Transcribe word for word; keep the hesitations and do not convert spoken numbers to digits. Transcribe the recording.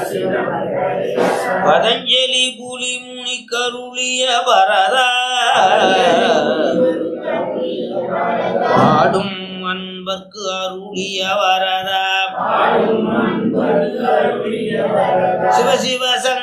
பதஞ்சலி புலி முனி கருளிய வரதா பாடும் அன்பர்க்கு அருளிய வரதா சிவ சிவ சங்க